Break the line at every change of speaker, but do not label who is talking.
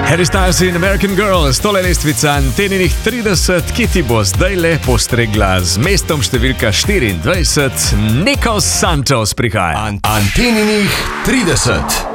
Harry Styles in American Girl, stole lestvica Anteninih 30, ki ti bo zdaj le postregla z mestom številka 24. Nikos Santos prihaja.
Anteninih 30.